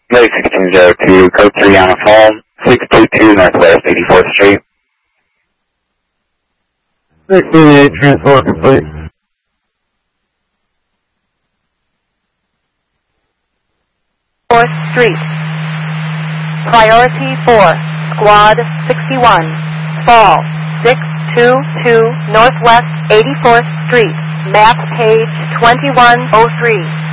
Lake 1602, code 3 on a phone, 622 Northwest 84th Street. 688, transport complete. Street. Priority 4, Squad 61, Fall 622 Northwest 84th Street, map page 2103.